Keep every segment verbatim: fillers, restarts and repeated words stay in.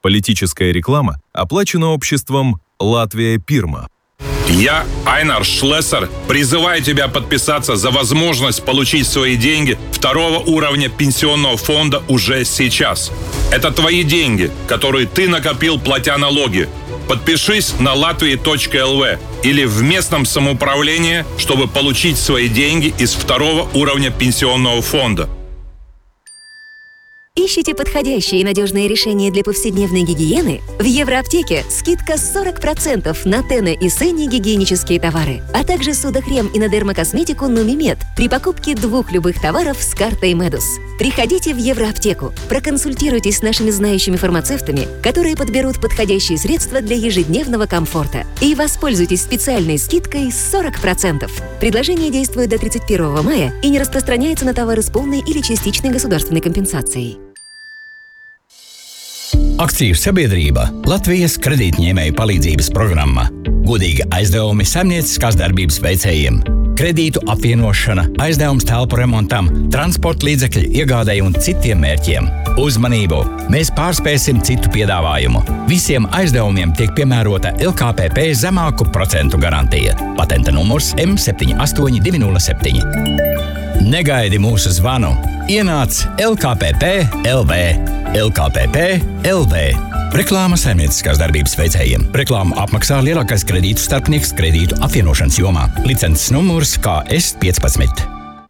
Политическая реклама оплачена обществом «Латвия Пирма». Я, Айнар Шлессер, призываю тебя подписаться за возможность получить свои деньги второго уровня пенсионного фонда уже сейчас. Это твои деньги, которые ты накопил, платя налоги. Подпишись на латвия точка эл ви или в местном самоуправлении, чтобы получить свои деньги из второго уровня пенсионного фонда. Ищите подходящие и надежные решения для повседневной гигиены? В Евроаптеке скидка сорок процентов на Тене и Сенни гигиенические товары, а также Судохрем и на дермокосметику Нумимед при покупке двух любых товаров с картой Медус. Приходите в Евроаптеку, проконсультируйтесь с нашими знающими фармацевтами, которые подберут подходящие средства для ежедневного комфорта, и воспользуйтесь специальной скидкой сорок процентов. Предложение действует до тридцать первого мая и не распространяется на товары с полной или частичной государственной компенсацией. Akciju sabiedrība Latvijas kredītņēmēju palīdzības programma. Godīgi aizdevumi saimnieciskās darbības veicējiem. Kredītu apvienošana, aizdevums telpu remontam, transporta līdzekļu iegādei un citiem mērķiem. Uzmanību! Mēs pārspēsim citu piedāvājumu. Visiem aizdevumiem tiek piemērota el kā pē pē zemāku procentu garantija. Patenta numurs em septiņi astoņi divi nulle septiņi. Negaidi mūsu zvanu. Ienāc el kā pē pē punkt el vē. el kā pē pē punkt el vē. Reklāma saimnieciskās darbības veicējiem. Reklāmu apmaksā lielākais kredītu starpnieks kredītu apvienošanas jomā. Licences numurs ка эс пятнадцать.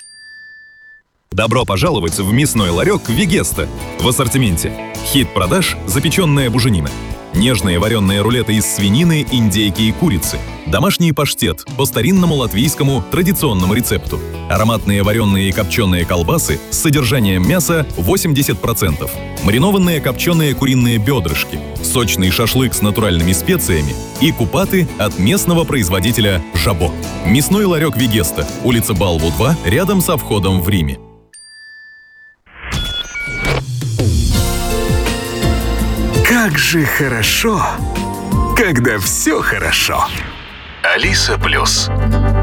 Добро пожаловать в мясной ларек «Вегеста». В ассортименте хит продаж – запеченная буженина, нежные вареные рулеты из свинины, индейки и курицы, домашний паштет по старинному латвийскому традиционному рецепту, ароматные вареные и копченые колбасы с содержанием мяса восемьдесят процентов, маринованные копченые куриные бедрышки, сочный шашлык с натуральными специями и купаты от местного производителя «Жабо». Мясной ларек «Вегеста», улица Балву два, рядом со входом в Риме. Как же хорошо, когда все хорошо. Алиса Плюс.